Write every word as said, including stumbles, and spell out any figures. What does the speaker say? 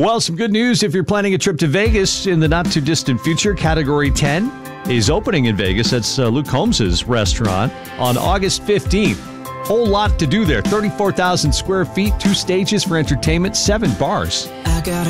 Well, some good news if you're planning a trip to Vegas in the not-too-distant future. Category ten is opening in Vegas. That's uh, Luke Holmes's restaurant on August fifteenth. Whole lot to do there. thirty-four thousand square feet, two stages for entertainment, seven bars. I got a